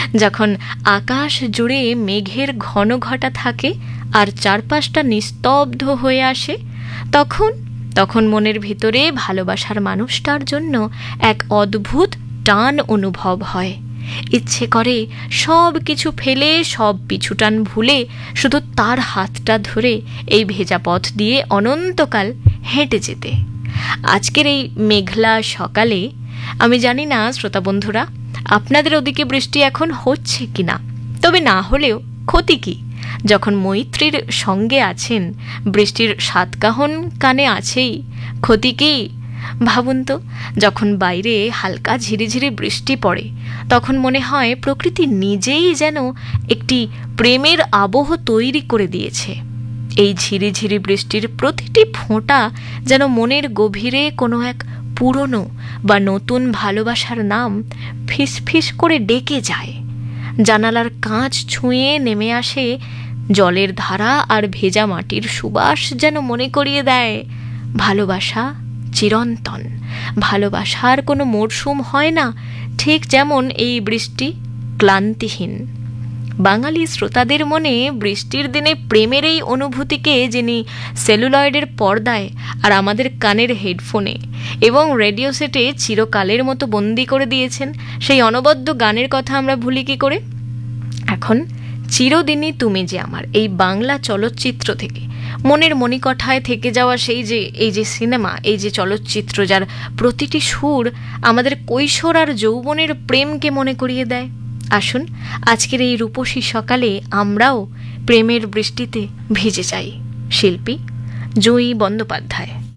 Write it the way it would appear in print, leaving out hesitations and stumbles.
যখন আকাশ জুড়ে মেঘের ঘন ঘটা থাকে আর চারপাশটা নিস্তব্ধ হয়ে আসে, তখন তখন মনের ভিতরে ভালোবাসার মানুষটার জন্য এক অদ্ভুত টান অনুভব হয়। ইচ্ছে করে সব কিছু ফেলে, সব পিছুটান ভুলে শুধু তার হাতটা ধরে এই ভেজা পথ দিয়ে অনন্তকাল হেঁটে যেতে। আজকের এই মেঘলা সকালে আমি জানি না শ্রোতা বন্ধুরা, আপনাদের ওদিকে বৃষ্টি এখন হচ্ছে কিনা, তবে না হলেও ক্ষতি কি? যখন মৈত্রীর সঙ্গে আছেন, বৃষ্টির সাতকাহন কানে আছেই, ক্ষতি কি? ভাবুন তো, যখন বাইরে হালকা ঝিরিঝিরি বৃষ্টি পড়ে, তখন মনে হয় প্রকৃতি নিজেই যেন একটি প্রেমের আবহ তৈরি করে দিয়েছে। এই ঝিরিঝিরি বৃষ্টির প্রতিটি ফোঁটা যেন মনের গভীরে কোনো এক পুরনো বা নতুন ভালোবাসার নাম ফিস ফিস করে ডেকে যায়। জানালার কাঁচ ছুঁয়ে নেমে আসে জলের ধারা আর ভেজা মাটির সুবাস, যেন মনে করিয়ে দেয় ভালোবাসা চিরন্তন। ভালোবাসার কোনো মরশুম হয় না, ঠিক যেমন এই বৃষ্টি ক্লান্তিহীন। বাঙালি শ্রোতাদের মনে বৃষ্টির দিনে প্রেমের এই অনুভূতিকে যিনি সেলুলয়েডের পর্দায় আর আমাদের কানের হেডফোনে এবং রেডিও সেটে চিরকালের মতো বন্দি করে দিয়েছেন, সেই অনবদ্য গানের কথা আমরা ভুলি কি করে? এখন চিরদিনই তুমি যে আমার, এই বাংলা চলচ্চিত্র থেকে মনের মণিকঠায় থেকে যাওয়া এই যে সিনেমা, এই যে চলচ্চিত্র, যার প্রতিটি সুর আমাদের কৈশোর আর যৌবনের প্রেমকে মনে করিয়ে দেয়। আসুন আজকের এই রূপসী সকালে আমরাও প্রেমের বৃষ্টিতে ভিজে যাই। শিল্পী জয়ী বন্দ্যোপাধ্যায়।